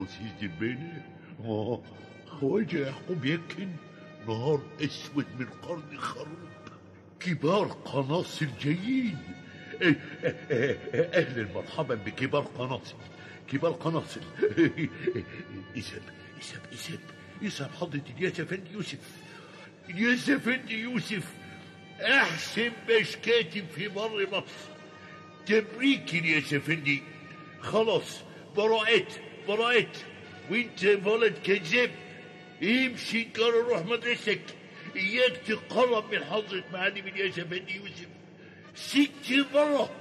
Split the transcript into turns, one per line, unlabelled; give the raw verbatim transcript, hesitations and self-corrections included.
سيدي البينة. آه خواجة يعقوب يكن نهار اسود من قرن خروب، كبار قناصل جايين. اهلا مرحبا بكبار قناصل، كبار قناصل. اسب اسب اسب اسب حضرة الياس افندي يوسف، الياس افندي يوسف احسن باش كاتب في بر مصر. تبريك الياس افندي، خلاص براءت براءت. وانت ولد كذاب، امشي انكر روح مدرسك، اياك تقرب من حضرة معلم الياس افندي يوسف. ست برا